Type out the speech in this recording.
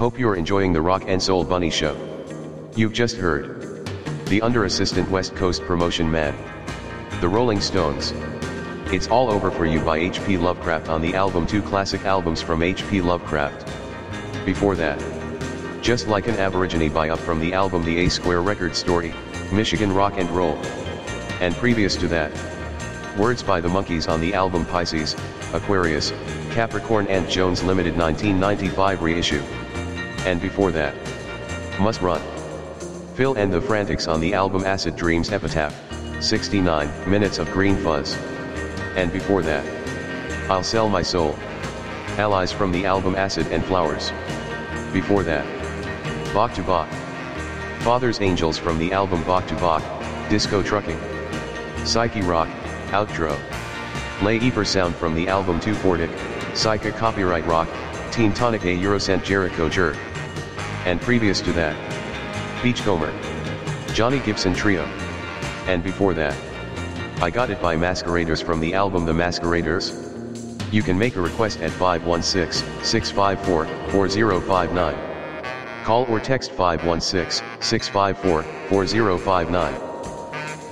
Hope you're enjoying the Rock and Soul Bunny Show. You've just heard the under-assistant West Coast promotion man, the Rolling Stones. It's All Over For You by H.P. Lovecraft on the album Two Classic Albums from H.P. Lovecraft. Before that, Just Like an Aborigine by Up from the album The A Square Record Story, Michigan Rock and Roll. And previous to that, Words by the Monkees on the album Pisces, Aquarius, Capricorn and Jones Limited 1995 reissue. And before that, Must Run, Phil and the Frantics on the album Acid Dreams Epitaph, 69 minutes of Green Fuzz. And before that, I'll Sell My Soul, Allies from the album Acid and Flowers. Before that, Bach to Bach, Father's Angels from the album Bach to Bach, Disco Trucking, Psyche Rock, Outro, Lay Eber Sound from the album Two Fortic, Psycha Copyright Rock, Teen Tonic A Eurocent Jericho Jerk. And previous to that, Beachcomber, Johnny Gibson Trio. And before that, I Got It by Masqueraders from the album The Masqueraders. You can make a request at 516-654-4059. Call or text 516-654-4059.